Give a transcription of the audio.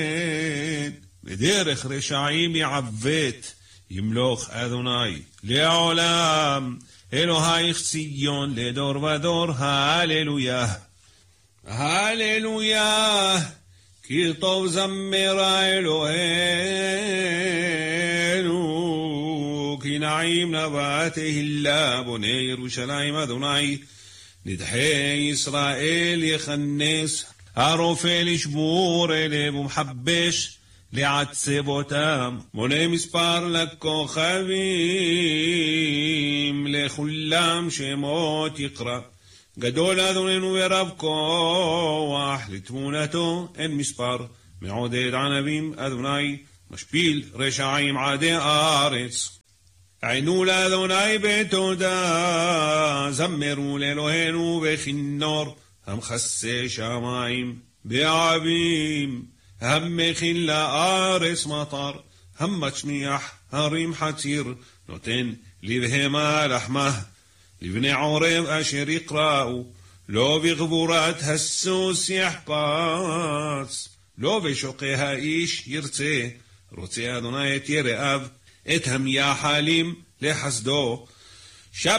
בדרך רשעים יעוות, ימלוך אדוני לעולם. אלוהיך ציון לדור ודור, הללויה. הללויה, כי טוב זמרה אלוהינו, כי נעים נבע תהילה בוני ירושלים אדוני. נדחי ישראל יכנס, הרופא לשבור לב ומחבש לעצב אותם. מונה מספר לכוכבים, לכולם שמות יקרא. גדול אדוננו ורב כוח, לתמונתו אין מספר. מעודד ענבים אדוני, משפיל רשעים עדי הארץ. עינו לאדוני בתודה, זמרו לאלוהינו בכינור. המכסה שמיים בעבים, המכין לארץ מטר. המשמיח הרים חציר, נותן לבהמה לחמה. לבני עורב אשר יקראו, לא בגבורת הסוס יחפץ, לא בשוקי האיש ירצה. רוצה אדוני את יראיו, את המייחלים לחסדו.